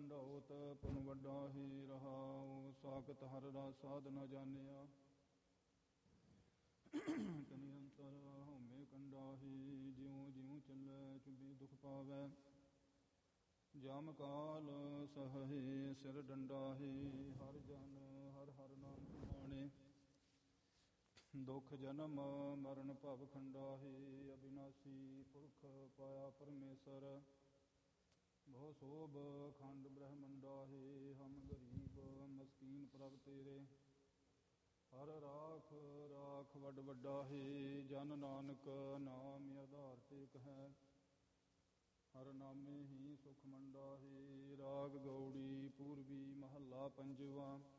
ਕੰਢਾਉਤ ਪੁਨ ਵੱਡਾ ਹੀ ਰਹਾਉ। ਸਾਖਤ ਹਰ ਰਸ ਸਾਧ ਨ ਜਾਣਿਆ, ਕਨੀ ਅੰਤਰ ਹਉਮੈ ਕੰਡਾਹੀ। ਜਿਉ ਜਿਉ ਚੱਲੈ ਚੁਬੀ ਦੁਖ ਪਾਵੈ, ਜਮ ਕਾਲ ਸਹੈ ਸਿਰ ਡੰਡਾਹੀ। ਹਰ ਜਨ ਹਰ ਹਰ ਨਾਮ ਸੁਣਾਣੇ, ਦੁਖ ਜਨਮ ਮਰਨ ਭਵ ਖੰਡਾਹੀ। ਅਬਿਨਾਸੀ ਪੁਰਖ ਪਾਇਆ ਪਰਮੇਸ਼ਰ, ਬਹੁ ਸੋਭ ਖੰਡ ਬ੍ਰਹਮੰਡਾਹੀ। ਹਮ ਗਰੀਬ ਮਸਕੀਨ ਪ੍ਰਭ ਤੇਰੇ, ਹਰ ਰਾਖ ਰਾਖ ਵੱਡ ਵੱਡਾਹੀ। ਜਨ ਨਾਨਕ ਨਾਮ ਆਧਾਰ ਟੇਕ ਹੈ, ਹਰ ਨਾਮੇ ਹੀ ਸੁਖ ਮੰਡਾਹੀ। ਰਾਗ ਗੌੜੀ ਪੂਰਬੀ ਮਹੱਲਾ ਪੰਜਵਾ।